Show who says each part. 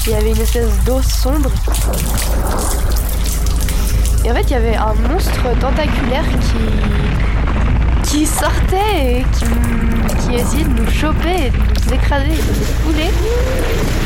Speaker 1: Il y avait une espèce d'eau sombre. Et en fait, il y avait un monstre tentaculaire qui sortait et qui essayait de nous choper et de nous écraser et de nous fouler.